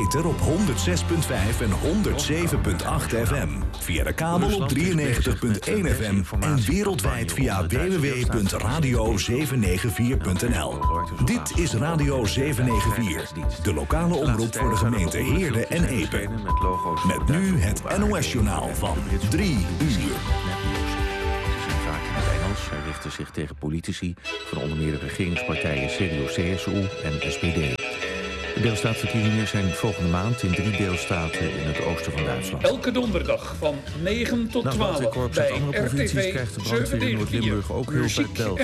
ether op 106.5 en 107.8 FM. Via de kabel op 93.1 FM en wereldwijd via www.radio794.nl. Dit is Radio 794, de lokale omroep voor de gemeente Heerde en Epe. Met nu het NOS-journaal van 3 uur. Ze zijn vaak in het Engels. Zij richten zich tegen politici van onder meer de regeringspartijen CDU-CSU en SPD. De deelstaatverkiezingen zijn volgende maand in 3 deelstaten in het oosten van Duitsland. Elke donderdag van 9 tot 12 bij RTV 794. Noord-Limburg ook heel veel